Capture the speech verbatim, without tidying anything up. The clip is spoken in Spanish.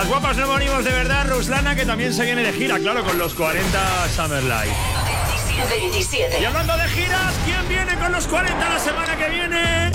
Las guapas no morimos de verdad, Ruslana, que también se viene de gira, claro, con los cuarenta Summer Live. veintisiete. Y hablando de giras, ¿quién viene con los cuarenta la semana que viene?